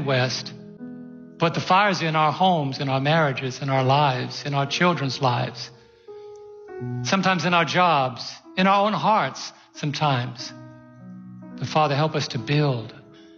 west, but the fires in our homes, in our marriages, in our lives, in our children's lives, sometimes in our jobs, in our own hearts sometimes. But Father, help us to build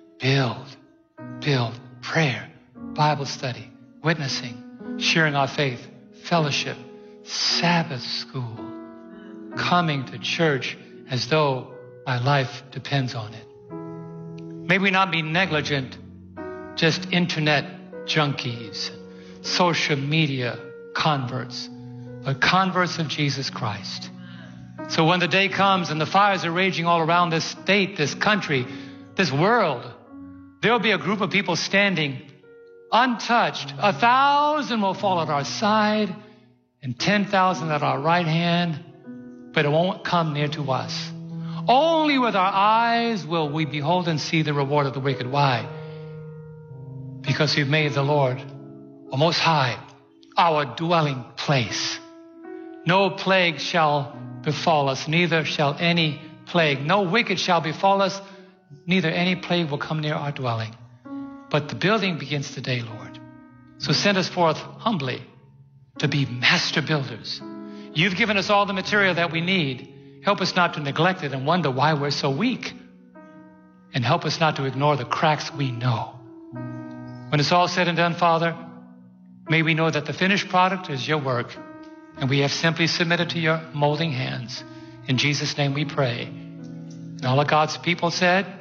prayer, Bible study, witnessing, sharing our faith, fellowship, Sabbath school, coming to church as though my life depends on it. May we not be negligent, just internet junkies, social media converts, but converts of Jesus Christ. So when the day comes and the fires are raging all around this state, this country, this world, there will be a group of people standing untouched. 1,000 will fall at our side and 10,000 at our right hand, but it won't come near to us. Only with our eyes will we behold and see the reward of the wicked. Why? Because we've made the Lord, the Most High, our dwelling place. No plague shall befall us, neither shall any plague. No wicked shall befall us, neither any plague will come near our dwelling. But the building begins today, Lord. So send us forth humbly to be master builders. You've given us all the material that we need. Help us not to neglect it and wonder why we're so weak. And help us not to ignore the cracks we know. When it's all said and done, Father, may we know that the finished product is your work, and we have simply submitted to your molding hands. In Jesus' name we pray. And all of God's people said,